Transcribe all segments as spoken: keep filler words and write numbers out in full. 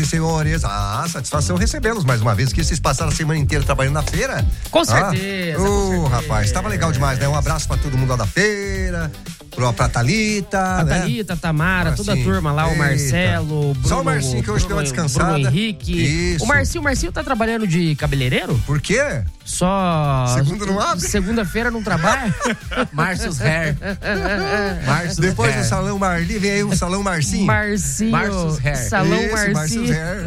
Senhores, ah, satisfação recebê-los mais uma vez, que vocês passaram a semana inteira trabalhando na feira. Com certeza. Ah, com oh, certeza. rapaz, tava legal demais, né? Um abraço pra todo mundo lá da feira, pra, pra Thalita, A né? Thalita, a Tamara, toda a Marcinho. turma lá, o Eita. Marcelo, o Bruno. Só o Marcinho que hoje deu uma Bruno- descansada. Bruno Henrique. Isso. O Marcinho, o Marcinho tá trabalhando de cabeleireiro? Por quê? Só. Segunda não abre? Segunda-feira não trabalha? Márcios Hair. Márcios Depois Hair. do Salão Marli, vem aí o Salão Marcinho. Marcinho. Márcios Hair. Salão Isso, Marcinho. Márcios Hair.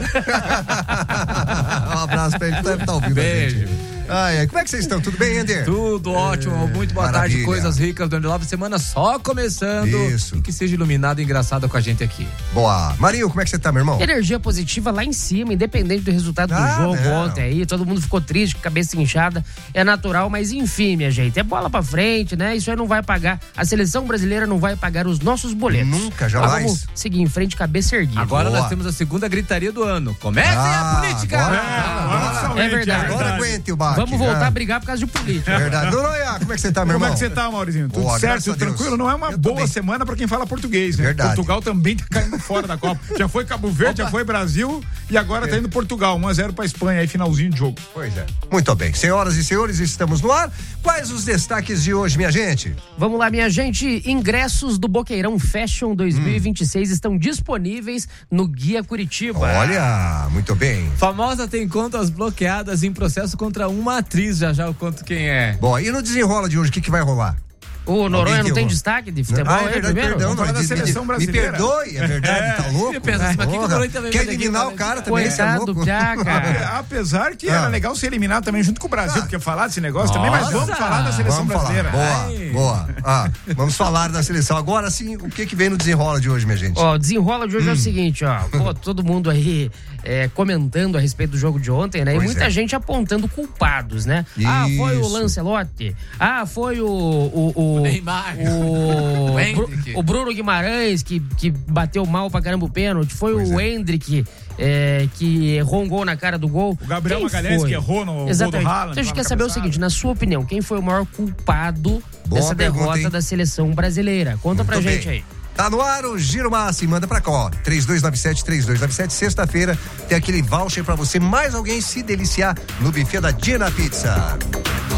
Um abraço pra ele, deve estar ouvindo Beijo. a gente. Ai, ai, como é que vocês estão? Tudo bem, Ender? Tudo ótimo, muito boa Maravilha. tarde, coisas ricas do Nove Semana só começando. Isso. E que seja iluminado e engraçado com a gente aqui. Boa. Marinho, como é que você tá, meu irmão? Energia positiva lá em cima, independente do resultado Ah, do jogo não. ontem aí. Todo mundo ficou triste, cabeça inchada. É natural, mas enfim, minha gente. É bola pra frente, né? Isso aí não vai pagar. A seleção brasileira não vai pagar os nossos boletos. Nunca, jamais. Então vamos seguir em frente, cabeça erguida. Agora Boa. nós temos a segunda gritaria do ano. Comecem Ah, a política! agora- Agora É verdade. Agora aguente o baque. Vamos voltar né? a brigar por causa de política. Verdade. Noronha, como é que você tá, meu Como irmão? é que você tá, Maurizinho? Tudo Boa, graças certo, a Deus. tranquilo? Não é uma Eu tô boa bem. semana pra quem fala português, né? Verdade. Portugal também tá caindo fora da Copa. Já foi Cabo Verde, já foi Brasil e agora tá indo Portugal. um a zero pra Espanha aí, finalzinho de jogo. Pois é. Muito bem. Senhoras e senhores, estamos no ar. Quais os destaques de hoje, minha gente? Vamos lá, minha gente. Ingressos do Boqueirão Fashion dois mil e vinte e seis estão disponíveis no Guia Curitiba. Olha, muito bem. Famosa tem contas bloqueadas em processo contra uma atriz. Já já eu conto quem é. Bom, e no desenrola de hoje, o que, que vai rolar? O Noronha Alguém não tem que- destaque de futebol ah, é aí verdade, primeiro? perdão. Vamos falar não, da me- seleção me, brasileira. Me perdoe, é verdade, tá louco? Eu penso, mas que que o Porra, Noronha também quer vai ter que eliminar falar o cara também, você é Coitado louco? do Piá, cara. Apesar que Ah. era legal ser eliminado também junto com o Brasil, Ah. porque falar desse negócio também, mas vamos Nossa. falar da seleção Vamos brasileira. falar. Ai. Boa, boa. Ah, vamos falar da seleção. Agora sim, o que que vem no desenrola de hoje, minha gente? Ó, o desenrola de hoje Hum. é o seguinte, ó. Pô, todo mundo aí é, comentando a respeito do jogo de ontem, né? Pois e muita é. gente apontando culpados, né? Ah, foi o Isso. Lancelotti. Ah, foi o... O, o, O Neymar. O, O Bru- Hendrick. o Bruno Guimarães, que, que bateu mal pra caramba o pênalti. Foi Pois o é. Hendrick, é, que errou um gol na cara do gol. O Gabriel Quem Magalhães, foi? que errou no gol do Exatamente. Haaland, Então a gente lá quer na saber o cabeçada. seguinte, na sua opinião, quem foi o maior culpado Boa dessa pergunta, derrota hein? da seleção brasileira? Conta pra Muito gente bem. aí. Tá no ar o Giro Massa e manda pra cá, ó. três dois nove sete, três dois nove sete. Sexta-feira tem aquele voucher pra você, mais alguém se deliciar no buffet da Dina Pizza.